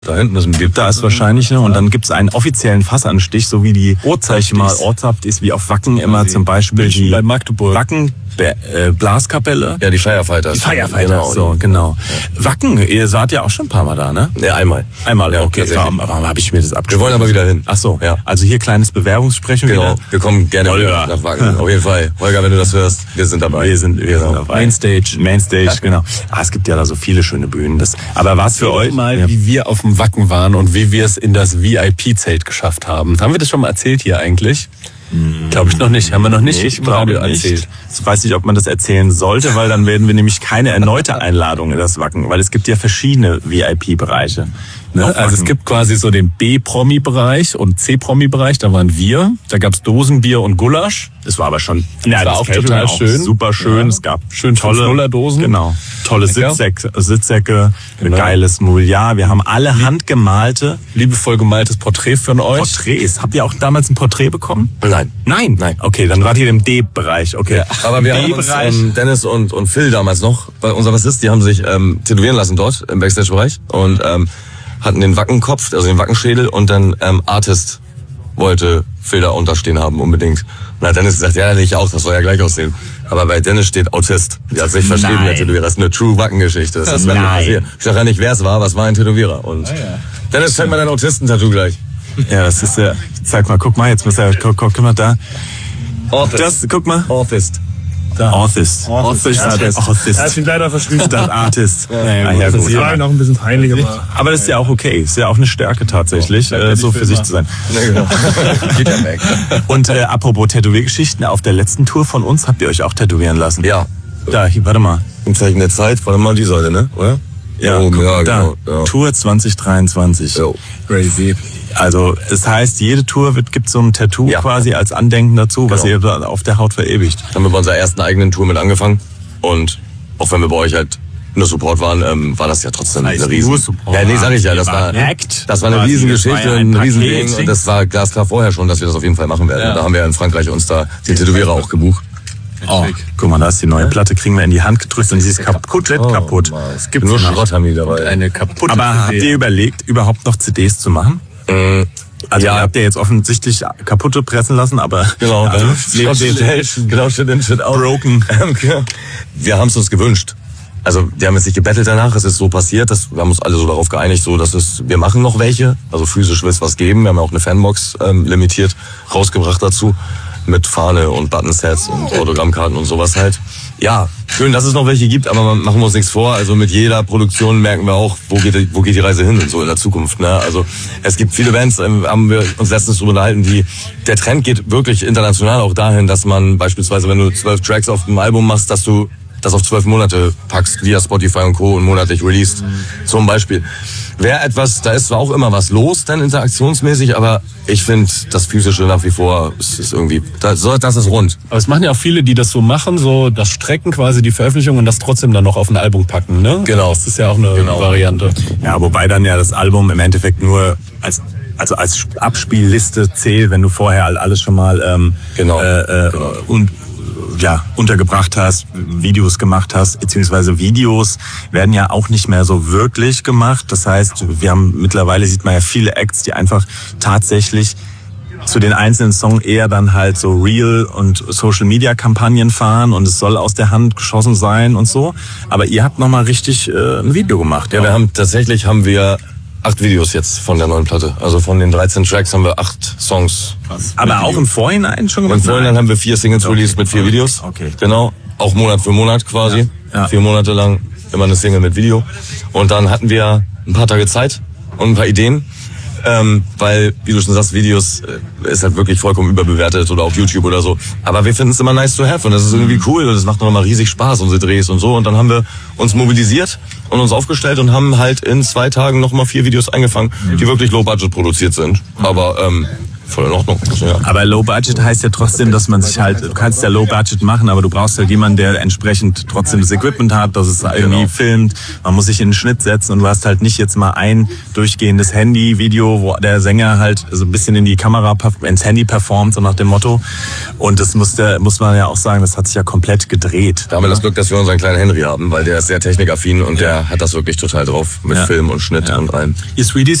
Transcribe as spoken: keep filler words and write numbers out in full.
Da hinten ist ein Bier. Da ist wahrscheinlich, ne? Und dann gibt es einen offiziellen Fassanstich, so wie die Uhrzeichen mal ortshaft ist, wie auf Wacken immer zum Beispiel die bei Magdeburg. Wacken äh, Blaskapelle. Ja, die Firefighters. Die Firefighters, genau. so, genau. Ja. Wacken, ihr seid ja auch schon ein paar Mal da, ne? Ja, einmal. Einmal, ja, okay. Warum, warum habe ich mir das abgeschrieben? Wir wollen aber wieder hin. Ach so, ja. Also hier kleines Bewerbungssprechen genau. wieder. Wir kommen gerne Holger. nach Wacken. Auf jeden Fall. Holger, wenn du das hörst, wir sind dabei. Wir sind, wir genau. sind dabei. Mainstage. Mainstage, ja. Genau. Ah, es gibt ja da so viele schöne Bühnen. Das, aber was für euch? Mal, ja. wie wir auf dem Wacken waren und wie wir es in das V I P-Zelt geschafft haben. Haben wir das schon mal erzählt hier eigentlich? Hm. Glaube ich noch nicht. Haben wir noch nicht nee, ich glaube nicht. erzählt. Ich weiß nicht, ob man das erzählen sollte, weil dann werden wir nämlich keine erneute Einladung in das Wacken, weil es gibt ja verschiedene V I P-Bereiche. Ne? Also es gibt quasi so den B-Promi-Bereich und C-Promi-Bereich, da waren wir. Da gab's Dosenbier und Gulasch. Das war aber schon, ja, das war auch total auch schön. Super schön. Ja. Es gab schön tolle Nuller-Dosen. Genau. Tolle Sitzsäcke, Sitzsäcke genau. Geiles Mobiliar. Wir haben alle handgemalte, liebevoll gemaltes Porträt von euch. Porträts. Habt ihr auch damals ein Porträt bekommen? Nein. Nein? Nein. Okay, dann wart ihr im D-Bereich. Okay. Ja. Aber wir haben uns, ähm, Dennis und, und Phil damals noch, bei unser Bassist, die haben sich ähm, tätowieren lassen dort im Backstage-Bereich und ähm, hatten den Wackenkopf, also den Wackenschädel und dann ähm, Artist wollte Phil da unterstehen haben unbedingt. Und hat Dennis gesagt, ja, ich auch, das soll ja gleich aussehen. Aber bei Dennis steht Autist. Der hat sich verschrieben, der Tätowierer. Das ist eine true Wackengeschichte. Das ist Nein. Ich sag ja nicht, wer es war, aber es war ein Tätowierer. Und ah, ja. Dennis, zeig mal dein Autisten-Tattoo gleich. Ja, das ist ja, zeig mal, guck mal, jetzt muss er, guck, guck, guck mal da. Autist. Das, guck mal. Autist. Da. Artist. Artist. Artist. Artist. Er ist ihn leider verschrieben. Das Artist. Ja, ja, ja, ja, das gut. ist ja noch ein bisschen peinlich, aber... Aber das ist ja auch okay. Ist ja auch eine Stärke tatsächlich, ja, äh, so für sich zu sein. Ja, genau. Geht ja weg. Und äh, apropos Tätowiergeschichten, auf der letzten Tour von uns habt ihr euch auch tätowieren lassen? Ja. Da, hier, warte mal. Im Zeichen der Zeit, warte mal die Seite, ne? Oder? Ja, oh, guck, ja, da. genau. Ja. Tour zwanzig dreiundzwanzig. Jo. Crazy. Also, es heißt, jede Tour wird, gibt so ein Tattoo ja. quasi als Andenken dazu, was genau. ihr auf der Haut verewigt. Haben wir bei unserer ersten eigenen Tour mit angefangen. Und auch wenn wir bei euch halt nur Support waren, ähm, war das ja trotzdem das heißt eine riesen... Nur Support. Ja, nee, sag ich ja, das war, Act. das war eine Riesengeschichte, ein Riesending. Und das war glasklar vorher schon, dass wir das auf jeden Fall machen werden. Ja. Da haben wir in Frankreich uns da den Tätowierer auch gebucht. Oh, guck mal, da ist die neue Platte, kriegen wir in die Hand gedrückt und sie ist kaputt, oh, kaputt. Es gibt nur Schrott haben die dabei. Eine kaputte Aber habt ihr überlegt, überhaupt noch C Ds zu machen? Mm. Also ja. ihr habt ja jetzt offensichtlich kaputte pressen lassen, aber genau, also, neben den genau, shit in, shit out. Broken. Wir haben es uns gewünscht. Also wir haben jetzt nicht gebettelt danach, es ist so passiert, dass wir haben uns alle so darauf geeinigt, so dass es, wir machen noch welche, also physisch wird es was geben. Wir haben ja auch eine Fanbox ähm, limitiert rausgebracht dazu mit Fahne und Buttonsets und Autogrammkarten und sowas halt. Ja, schön, dass es noch welche gibt, aber machen wir uns nichts vor. Also mit jeder Produktion merken wir auch, wo geht, wo geht die Reise hin und so in der Zukunft. Ne? Also es gibt viele Bands, ähm, haben wir uns letztens drüber unterhalten, die der Trend geht wirklich international auch dahin, dass man beispielsweise, wenn du zwölf Tracks auf dem Album machst, dass du das auf zwölf Monate packst, via Spotify und Co. und monatlich released. Mhm. Zum Beispiel. Wäre etwas, da ist zwar auch immer was los, dann interaktionsmäßig, aber ich finde, das Physische nach wie vor ist, ist irgendwie, das, das ist rund. Aber es machen ja auch viele, die das so machen, so das Strecken quasi die Veröffentlichung und das trotzdem dann noch auf ein Album packen, ne? Genau. Das ist ja auch eine genau. Variante. Ja, wobei dann ja das Album im Endeffekt nur als also als Abspielliste zählt, wenn du vorher alles schon mal ähm, genau. Äh, äh, genau. und ja, untergebracht hast, Videos gemacht hast, beziehungsweise Videos werden ja auch nicht mehr so wirklich gemacht. Das heißt, wir haben mittlerweile sieht man ja viele Acts, die einfach tatsächlich zu den einzelnen Songs eher dann halt so Real und Social Media Kampagnen fahren und es soll aus der Hand geschossen sein und so. Aber ihr habt nochmal richtig äh, ein Video gemacht. Ja, ja, wir haben tatsächlich haben wir acht Videos jetzt von der neuen Platte. Also von den dreizehn Tracks haben wir acht Songs. Krass. Aber auch im Vorhinein schon gemacht? Im Vorhinein haben wir vier Singles okay. released mit vier Videos. Okay. Genau. Auch Monat für Monat quasi. Ja. Ja. Vier Monate lang immer eine Single mit Video. Und dann hatten wir ein paar Tage Zeit und ein paar Ideen. Ähm, weil, wie du schon sagst, Videos äh, ist halt wirklich vollkommen überbewertet oder auf YouTube oder so. Aber wir finden es immer nice to have und das ist irgendwie cool und das macht noch immer riesig Spaß, unsere Drehs und so. Und dann haben wir uns mobilisiert und uns aufgestellt und haben halt in zwei Tagen nochmal vier Videos eingefangen, die wirklich low budget produziert sind. Aber ähm, Voll in Ordnung. Ja. Aber Low Budget heißt ja trotzdem, dass man sich halt, du kannst ja Low Budget machen, aber du brauchst halt jemanden, der entsprechend trotzdem das Equipment hat, dass es irgendwie Genau. filmt. Man muss sich in den Schnitt setzen und du hast halt nicht jetzt mal ein durchgehendes Handy-Video, wo der Sänger halt so ein bisschen in die Kamera, ins Handy performt, so nach dem Motto. Und das muss, der, muss man ja auch sagen, das hat sich ja komplett gedreht. Da haben wir das Glück, dass wir unseren kleinen Henry haben, weil der ist sehr technikaffin und der hat das wirklich total drauf mit Ja. Film und Schnitt Ja. und allem. Ihr Sweeties